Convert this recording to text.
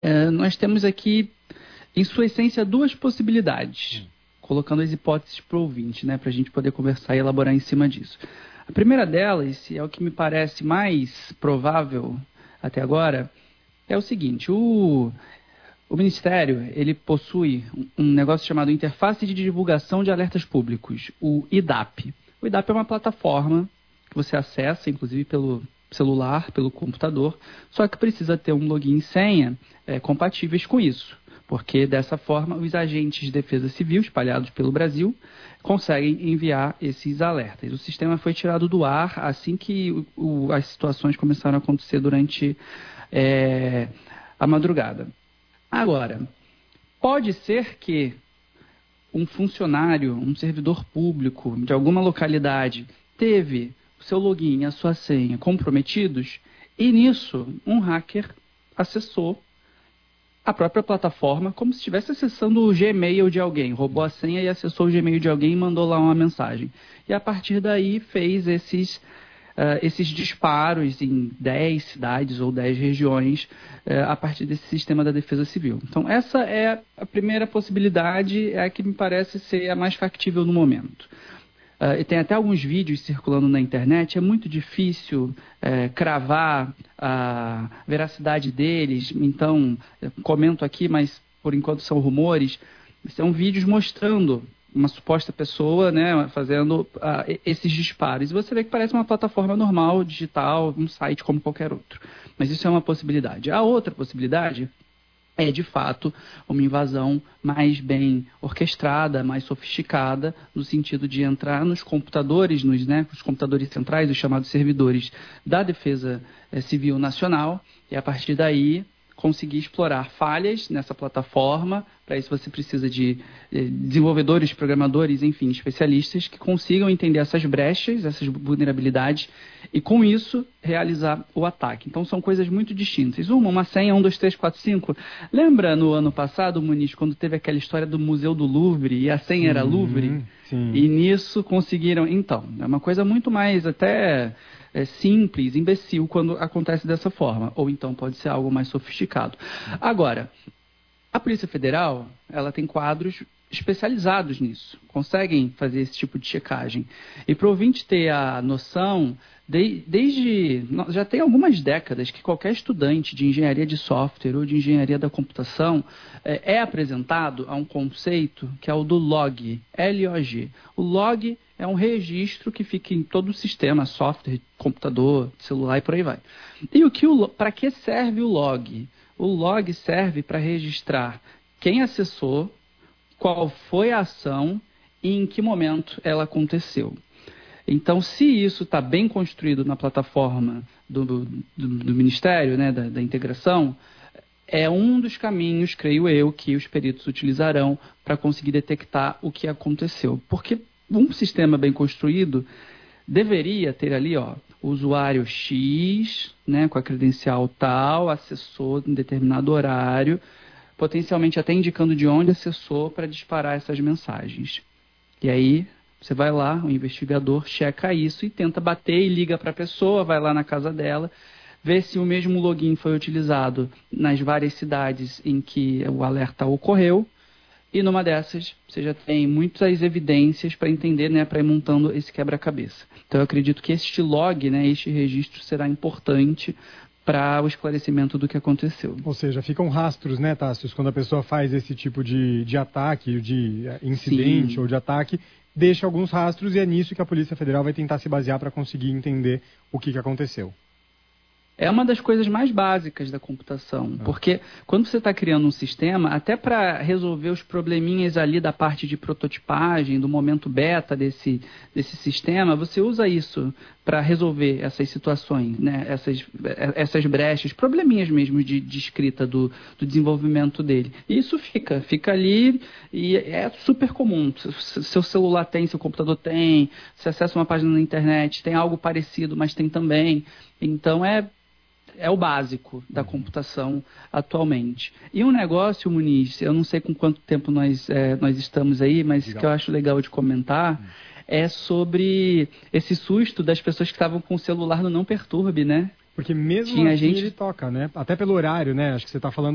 Nós temos aqui, em sua essência, duas possibilidades, colocando as hipóteses para o ouvinte, né, para a gente poder conversar e elaborar em cima disso. A primeira delas, e é o que me parece mais provável até agora, é o seguinte: o Ministério ele possui um negócio chamado Interface de Divulgação de Alertas Públicos, o IDAP. O IDAP é uma plataforma que você acessa, inclusive pelo celular, pelo computador, só que precisa ter um login e senha compatíveis com isso, porque dessa forma os agentes de defesa civil espalhados pelo Brasil conseguem enviar esses alertas. O sistema foi tirado do ar assim que as situações começaram a acontecer durante a madrugada. Agora, pode ser que um funcionário, um servidor público de alguma localidade teve o seu login e a sua senha comprometidos e nisso um hacker acessou a própria plataforma como se estivesse acessando o Gmail de alguém, roubou a senha e acessou o Gmail de alguém e mandou lá uma mensagem. E a partir daí fez esses disparos em 10 cidades ou 10 regiões a partir desse sistema da Defesa Civil. Então, essa é a primeira possibilidade, é a que me parece ser a mais factível no momento. Tem até alguns vídeos circulando na internet, é muito difícil cravar a veracidade deles, então, comento aqui, mas por enquanto são rumores, são vídeos mostrando uma suposta pessoa, né, fazendo esses disparos. E você vê que parece uma plataforma normal, digital, um site como qualquer outro. Mas isso é uma possibilidade. A outra possibilidade é, de fato, uma invasão mais bem orquestrada, mais sofisticada, no sentido de entrar nos computadores, os computadores centrais, os chamados servidores da Defesa Civil Nacional, e a partir daí conseguir explorar falhas nessa plataforma. Para isso você precisa de desenvolvedores, programadores, enfim, especialistas que consigam entender essas brechas, essas vulnerabilidades e com isso realizar o ataque. Então são coisas muito distintas. Uma senha 1, 2, 3, 4, 5. Lembra no ano passado, Muniz, quando teve aquela história do Museu do Louvre e a senha era Louvre? Sim. E nisso conseguiram... Então, é uma coisa muito mais até simples, imbecil quando acontece dessa forma. Ou então pode ser algo mais sofisticado. Agora, a Polícia Federal, ela tem quadros especializados nisso, conseguem fazer esse tipo de checagem. E para o ouvinte ter a noção, já tem algumas décadas que qualquer estudante de engenharia de software ou de engenharia da computação é apresentado a um conceito que é o do log, L-O-G. O log é um registro que fica em todo o sistema, software, computador, celular e por aí vai. E para que serve o log? O log serve para registrar quem acessou, qual foi a ação e em que momento ela aconteceu. Então, se isso está bem construído na plataforma do Ministério, né, da integração, é um dos caminhos, creio eu, que os peritos utilizarão para conseguir detectar o que aconteceu. Porque um sistema bem construído deveria ter ali, o usuário X, né, com a credencial tal, acessou em determinado horário, potencialmente até indicando de onde acessou para disparar essas mensagens. E aí você vai lá, o investigador checa isso e tenta bater e liga para a pessoa, vai lá na casa dela, vê se o mesmo login foi utilizado nas várias cidades em que o alerta ocorreu. E numa dessas, você já tem muitas evidências para entender, né, para ir montando esse quebra-cabeça. Então, eu acredito que este log, né, este registro, será importante para o esclarecimento do que aconteceu. Ou seja, ficam rastros, né, Tássio, quando a pessoa faz esse tipo de ataque, de incidente Sim. ou de ataque, deixa alguns rastros e é nisso que a Polícia Federal vai tentar se basear para conseguir entender o que aconteceu. É uma das coisas mais básicas da computação, porque quando você está criando um sistema, até para resolver os probleminhas ali da parte de prototipagem, do momento beta desse sistema, você usa isso para resolver essas situações, né? essas brechas, probleminhas mesmo de escrita do desenvolvimento dele. E isso fica ali e é super comum. Seu celular tem, seu computador tem, você acessa uma página na internet, tem algo parecido, mas tem também. Então é o básico da computação atualmente. E um negócio, Muniz, eu não sei com quanto tempo nós estamos aí, mas que eu acho legal de comentar, é sobre esse susto das pessoas que estavam com o celular no Não Perturbe, né? Porque mesmo assim ele toca, né? Até pelo horário, né? Acho que você está falando